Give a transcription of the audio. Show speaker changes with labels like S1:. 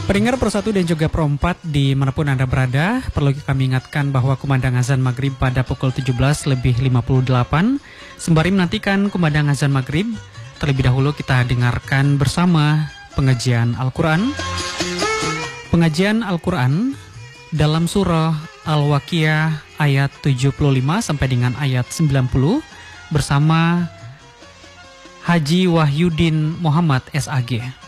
S1: Pendengar Pro 1 dan juga Pro 4 dimanapun Anda berada, perlu kami ingatkan bahwa kumandang azan maghrib pada pukul 17:58. Sembari menantikan kumandang azan maghrib, terlebih dahulu kita dengarkan bersama pengajian Al-Quran. Pengajian Al-Quran dalam surah Al-Waqiah ayat 75 sampai dengan ayat 90 bersama Haji Wahyudin Muhammad SAG.